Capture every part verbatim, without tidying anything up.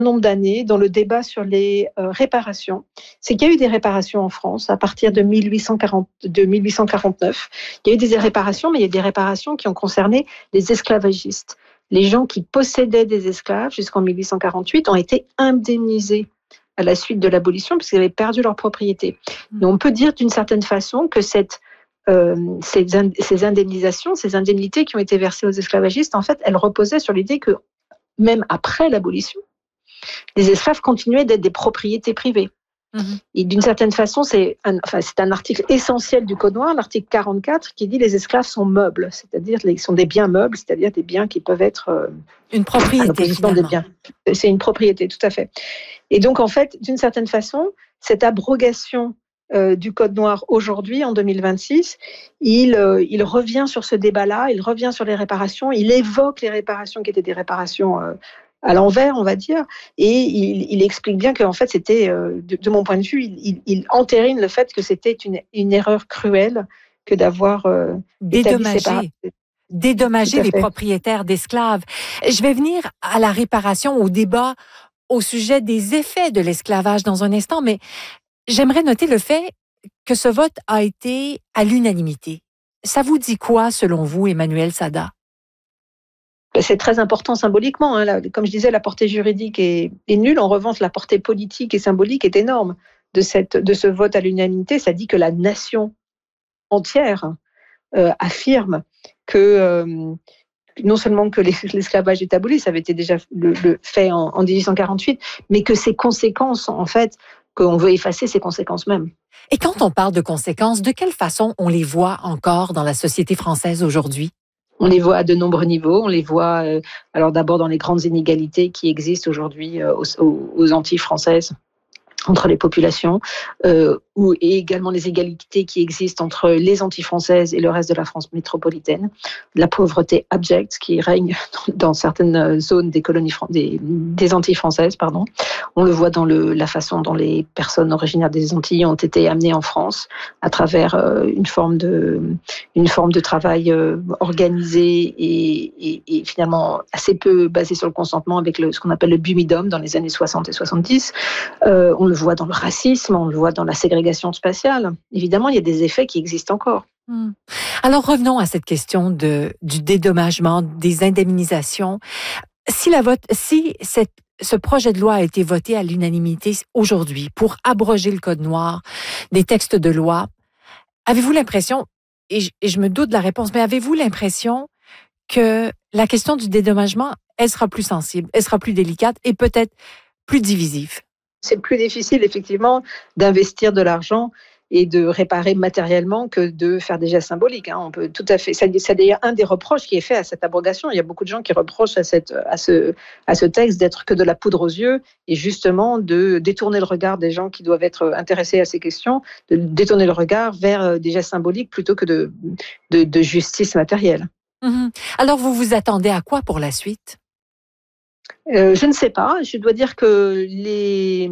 nombre d'années dans le débat sur les euh, réparations, c'est qu'il y a eu des réparations en France à partir de mille huit cent quarante, de mille huit cent quarante-neuf. Il y a eu des réparations, mais il y a des réparations qui ont concerné les esclavagistes. Les gens qui possédaient des esclaves jusqu'en mille huit cent quarante-huit ont été indemnisés à la suite de l'abolition parce qu'ils avaient perdu leur propriété. Et on peut dire d'une certaine façon que cette, euh, ces, ces indemnisations, ces indemnités qui ont été versées aux esclavagistes, en fait, elles reposaient sur l'idée que même après l'abolition, les esclaves continuaient d'être des propriétés privées. Mmh. Et d'une certaine façon, c'est un, enfin, c'est un article essentiel du Code noir, l'article quarante-quatre, qui dit que les esclaves sont meubles, c'est-à-dire qu'ils sont des biens meubles, c'est-à-dire des biens qui peuvent être... Euh, une propriété, des biens. C'est une propriété, tout à fait. Et donc, en fait, d'une certaine façon, cette abrogation euh, du Code noir aujourd'hui, en deux mille vingt-six, il, euh, il revient sur ce débat-là, il revient sur les réparations, il évoque les réparations qui étaient des réparations... Euh, à l'envers, on va dire, et il, il explique bien qu'en fait, c'était, euh, de, de mon point de vue, il, il, il entérine le fait que c'était une, une erreur cruelle que d'avoir euh, dédommagé, dédommager les propriétaires d'esclaves. Je vais venir à la réparation, au débat, au sujet des effets de l'esclavage dans un instant, mais j'aimerais noter le fait que ce vote a été à l'unanimité. Ça vous dit quoi, selon vous, Emmanuel Sada? C'est très important symboliquement. Hein. Comme je disais, la portée juridique est, est nulle. En revanche, la portée politique et symbolique est énorme de, cette, de ce vote à l'unanimité. Ça dit que la nation entière euh, affirme que euh, non seulement que l'esclavage est aboli, ça avait été déjà le, le fait en, en dix-huit cent quarante-huit, mais que ses conséquences, en fait, qu'on veut effacer ces conséquences même. Et quand on parle de conséquences, de quelle façon on les voit encore dans la société française aujourd'hui? On les voit à de nombreux niveaux. On les voit, euh, alors d'abord dans les grandes inégalités qui existent aujourd'hui euh, aux, aux Antilles françaises entre les populations, euh, ou, et également les égalités qui existent entre les Antilles françaises et le reste de la France métropolitaine, la pauvreté abjecte qui règne dans certaines zones des colonies des, des Antilles françaises, pardon. On le voit dans le, la façon dont les personnes originaires des Antilles ont été amenées en France à travers euh, une forme de une forme de travail euh, organisé et, et, et finalement assez peu basé sur le consentement avec le, ce qu'on appelle le bumidum dans les années soixante et soixante-dix. Euh, on le voit dans le racisme, on le voit dans la ségrégation spatiale. Évidemment, il y a des effets qui existent encore. Hum. Alors, revenons à cette question de, du dédommagement, des indemnisations. Si, la vote, si cette, ce projet de loi a été voté à l'unanimité aujourd'hui pour abroger le Code noir des textes de loi, avez-vous l'impression, et je, et je me doute de la réponse, mais avez-vous l'impression que la question du dédommagement, elle sera plus sensible, elle sera plus délicate et peut-être plus divisive? C'est plus difficile, effectivement, d'investir de l'argent et de réparer matériellement que de faire des gestes symboliques. Hein. On peut tout à fait. C'est d'ailleurs un des reproches qui est fait à cette abrogation. Il y a beaucoup de gens qui reprochent à, cette, à, ce, à ce texte d'être que de la poudre aux yeux et justement de détourner le regard des gens qui doivent être intéressés à ces questions, de détourner le regard vers des gestes symboliques plutôt que de, de, de justice matérielle. Mmh. Alors, vous vous attendez à quoi pour la suite? Euh, je ne sais pas. Je dois dire que les,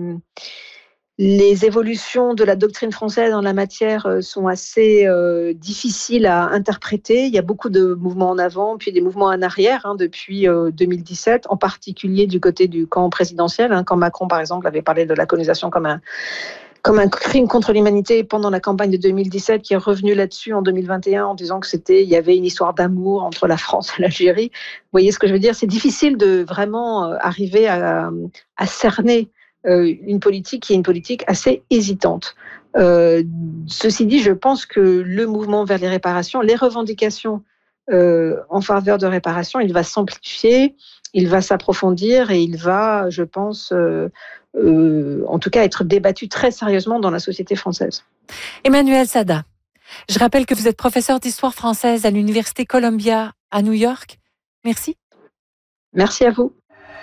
les évolutions de la doctrine française en la matière sont assez euh, difficiles à interpréter. Il y a beaucoup de mouvements en avant, puis des mouvements en arrière hein, depuis euh, deux mille dix-sept, en particulier du côté du camp présidentiel. Hein, quand Macron, par exemple, avait parlé de la colonisation comme un comme un crime contre l'humanité pendant la campagne de deux mille dix-sept, qui est revenu là-dessus en deux mille vingt et un en disant que c'était, il y avait une histoire d'amour entre la France et l'Algérie. Vous voyez ce que je veux dire? C'est difficile de vraiment arriver à, à cerner euh, une politique qui est une politique assez hésitante. Euh, ceci dit, je pense que le mouvement vers les réparations, les revendications euh, en faveur de réparation, il va s'amplifier, il va s'approfondir et il va, je pense, euh, Euh, en tout cas être débattu très sérieusement dans la société française. Emmanuel Sada, je rappelle que vous êtes professeur d'histoire française à l'Université Columbia à New York. Merci. Merci à vous.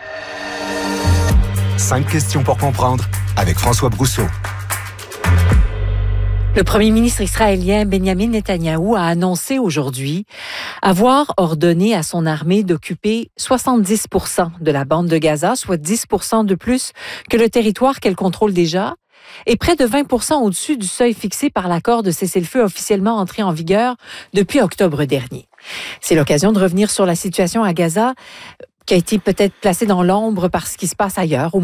Cinq questions pour comprendre avec François Brousseau. Le premier ministre israélien Benjamin Netanyahou a annoncé aujourd'hui avoir ordonné à son armée d'occuper soixante-dix pour cent de la bande de Gaza, soit dix pour cent de plus que le territoire qu'elle contrôle déjà, et près de vingt pour cent au-dessus du seuil fixé par l'accord de cessez-le-feu officiellement entré en vigueur depuis octobre dernier. C'est l'occasion de revenir sur la situation à Gaza, qui a été peut-être placée dans l'ombre par ce qui se passe ailleurs,